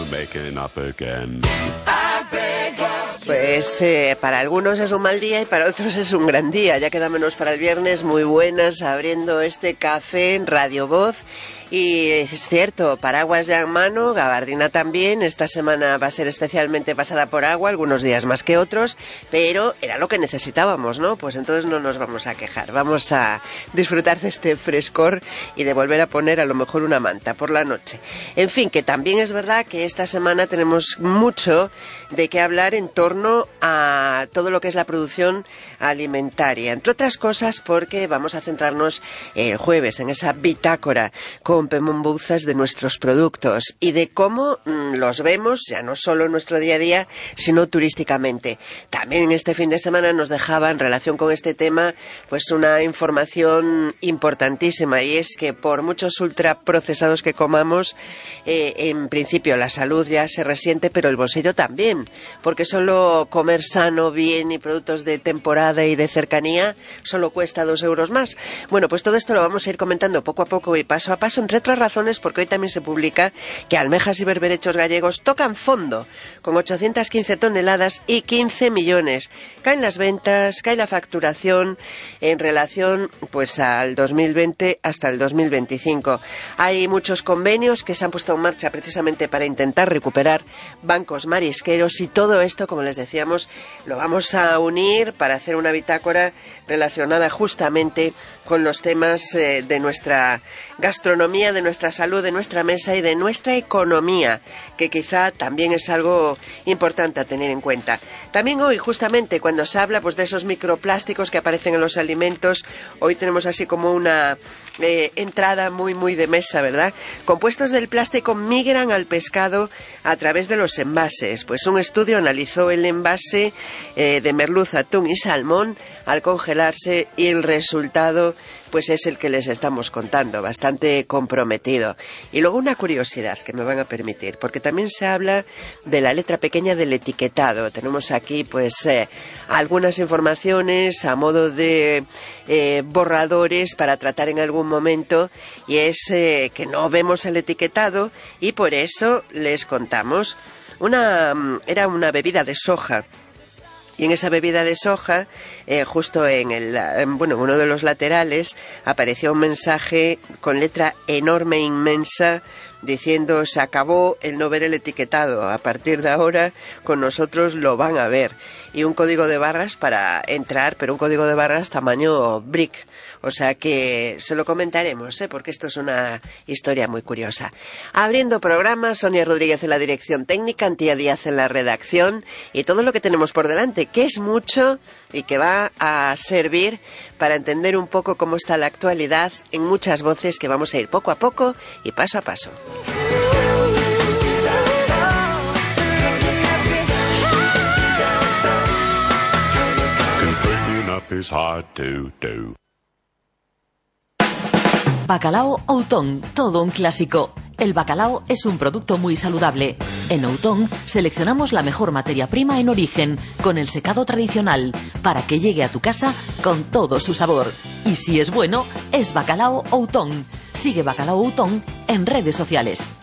making up again. Pues para algunos es un mal día y para otros es un gran día. Ya queda menos para el viernes. Muy buenas, abriendo este café en Radio Voz. Y es cierto, paraguas ya en mano, gabardina también. Esta semana va a ser especialmente pasada por agua, algunos días más que otros, pero era lo que necesitábamos, ¿no? Pues entonces no nos vamos a quejar. Vamos a disfrutar de este frescor y de volver a poner a lo mejor una manta por la noche. En fin, que también es verdad que esta semana tenemos mucho de qué hablar en torno a todo lo que es la producción alimentaria. Entre otras cosas porque vamos a centrarnos el jueves en esa bitácora con Pemón Bouzas de nuestros productos y de cómo los vemos ya no solo en nuestro día a día, sino turísticamente. También este fin de semana nos dejaba en relación con este tema pues una información importantísima, y es que por muchos ultraprocesados que comamos, en principio la salud ya se resiente, pero el bolsillo también, porque solo comer sano, bien y productos de temporada y de cercanía solo cuesta 2 euros más. Bueno, pues todo esto lo vamos a ir comentando poco a poco y paso a paso, entre otras razones porque hoy también se publica que almejas y berberechos gallegos tocan fondo con 815 toneladas y 15 millones. Caen las ventas, cae la facturación en relación pues al 2020 hasta el 2025. Hay muchos convenios que se han puesto en marcha precisamente para intentar recuperar bancos marisqueros, y todo esto, como les decíamos, lo vamos a unir para hacer una bitácora relacionada justamente con los temas de nuestra gastronomía, de nuestra salud, de nuestra mesa y de nuestra economía, que quizá también es algo importante a tener en cuenta. También hoy, justamente, cuando se habla pues de esos microplásticos que aparecen en los alimentos, hoy tenemos así como una entrada muy de mesa, ¿verdad? Compuestos del plástico migran al pescado a través de los envases. Pues un estudio analizó el envase de merluza, atún y salmón al congelarse, y el resultado pues es el que les estamos contando, bastante comprometido. Y luego una curiosidad que me van a permitir, porque también se habla de la letra pequeña del etiquetado. Tenemos aquí pues algunas informaciones a modo de borradores para tratar en algún momento, y es que no vemos el etiquetado, y por eso les contamos. Era una bebida de soja. Y en esa bebida de soja, justo en uno de los laterales, apareció un mensaje con letra enorme, inmensa, diciendo: se acabó el no ver el etiquetado, a partir de ahora con nosotros lo van a ver. Y un código de barras para entrar, pero un código de barras tamaño brick. O sea que se lo comentaremos, porque esto es una historia muy curiosa. Abriendo programa, Sonia Rodríguez en la dirección técnica, Antía Díaz en la redacción, y todo lo que tenemos por delante, que es mucho y que va a servir para entender un poco cómo está la actualidad en muchas voces que vamos a ir poco a poco y paso a paso. Bacalao Outón, todo un clásico. El bacalao es un producto muy saludable. En Outón seleccionamos la mejor materia prima en origen, con el secado tradicional, para que llegue a tu casa con todo su sabor. Y si es bueno, es Bacalao Outón. Sigue Bacalao Outón en redes sociales.